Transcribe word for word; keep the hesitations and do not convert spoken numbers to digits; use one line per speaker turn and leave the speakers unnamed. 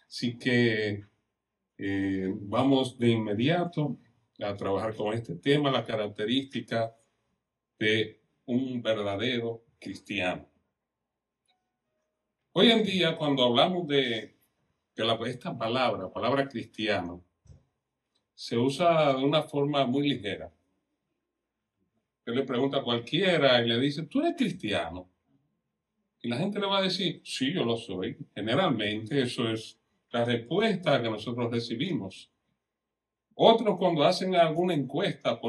Así que eh, vamos de inmediato a trabajar con este tema, la característica de un verdadero cristiano. Hoy en día, cuando hablamos de, de la, esta palabra, palabra cristiano, se usa de una forma muy ligera. Usted le pregunta a cualquiera y le dice, ¿tú eres cristiano? Y la gente le va a decir, sí, yo lo soy. Generalmente eso es la respuesta que nosotros recibimos. Otros cuando hacen alguna encuesta, por